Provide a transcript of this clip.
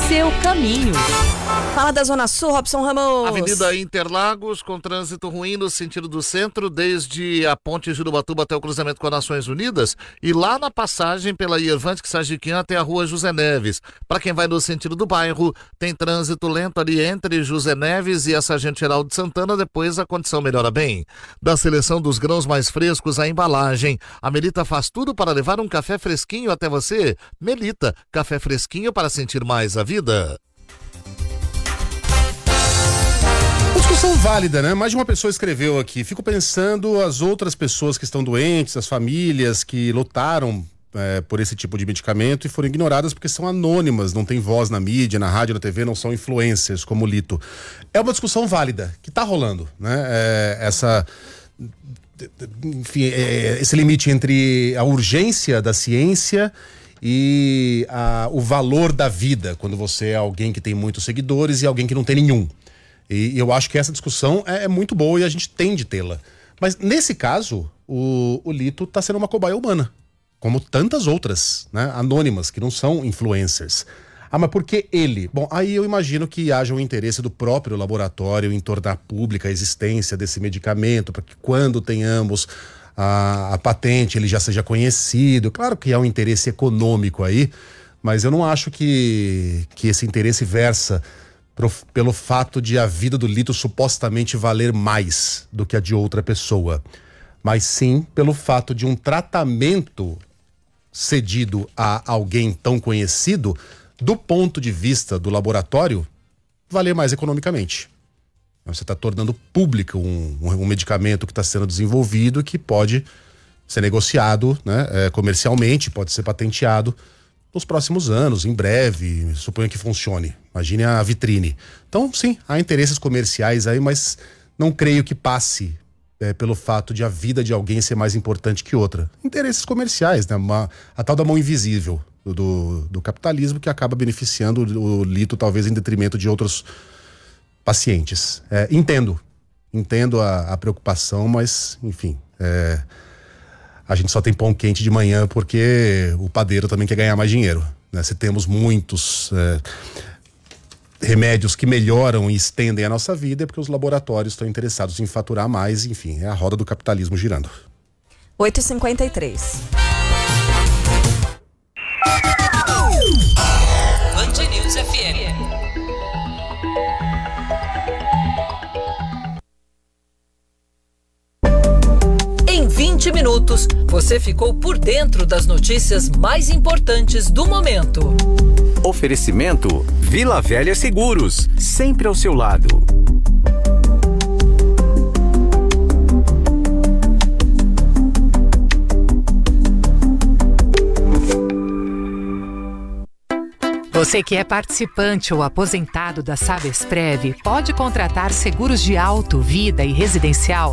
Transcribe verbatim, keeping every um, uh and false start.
seu caminho. Fala da Zona Sul, Robson Ramos. Avenida Interlagos, com trânsito ruim no sentido do centro, desde a ponte Jurubatuba até o cruzamento com as Nações Unidas, e lá na passagem pela Iervante Sajiquinha até a rua José Neves. Para quem vai no sentido do bairro, tem trânsito lento ali entre José Neves e a Sargento Geraldo de Santana, depois a condição melhora bem. Da seleção dos grãos mais frescos à embalagem, a Melita faz tudo para levar um café fresquinho até você. Melita, café fresquinho para sentir mais a vida. Discussão válida, né? Mais de uma pessoa escreveu aqui. Fico pensando as outras pessoas que estão doentes, as famílias que lutaram é, por esse tipo de medicamento e foram ignoradas porque são anônimas, não tem voz na mídia, na rádio, na T V, não são influencers como o Lito. É uma discussão válida, que está rolando, né? É, essa... Enfim, é, esse limite entre a urgência da ciência e a, o valor da vida, quando você é alguém que tem muitos seguidores e alguém que não tem nenhum. E eu acho que essa discussão é, é muito boa e a gente tem de tê-la. Mas nesse caso, o, o Lito está sendo uma cobaia humana, como tantas outras, né, anônimas, que não são influencers. Ah, mas por que ele? Bom, aí eu imagino que haja um interesse do próprio laboratório em tornar pública a existência desse medicamento, para que quando tenhamos a, a patente ele já seja conhecido. Claro que há um interesse econômico aí, mas eu não acho que, que esse interesse versa pro, pelo fato de a vida do Lito supostamente valer mais do que a de outra pessoa, mas sim pelo fato de um tratamento cedido a alguém tão conhecido, do ponto de vista do laboratório, valer mais economicamente. Você está tornando público um, um, um medicamento que está sendo desenvolvido, que pode ser negociado, né, é, comercialmente, pode ser patenteado nos próximos anos, em breve, suponho que funcione. Imagine a vitrine. Então, sim, há interesses comerciais aí, mas não creio que passe é, pelo fato de a vida de alguém ser mais importante que outra. Interesses comerciais, né, uma, a tal da mão invisível Do, do capitalismo, que acaba beneficiando o Lito talvez em detrimento de outros pacientes. É, entendo, entendo a, a preocupação, mas enfim, é, a gente só tem pão quente de manhã porque o padeiro também quer ganhar mais dinheiro, né? Se temos muitos é, remédios que melhoram e estendem a nossa vida, é porque os laboratórios estão interessados em faturar mais, enfim, é a roda do capitalismo girando. oito e cinquenta e três. Band News F M. Em vinte minutos, você ficou por dentro das notícias mais importantes do momento. Oferecimento Vila Velha Seguros, sempre ao seu lado. Você que é participante ou aposentado da Sabesprev pode contratar seguros de auto, vida e residencial